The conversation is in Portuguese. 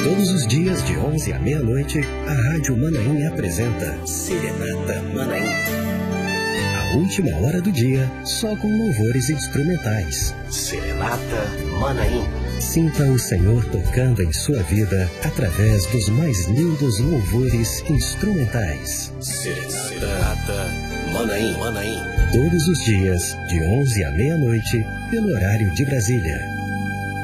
Todos os dias, de 11 à meia-noite, a Rádio Manaim apresenta Serenata Manaim. A última hora do dia, só com louvores instrumentais. Serenata Manaim. Sinta o Senhor tocando em sua vida através dos mais lindos louvores instrumentais. Serenata Manaim. Todos os dias, de 11 à meia-noite, pelo horário de Brasília.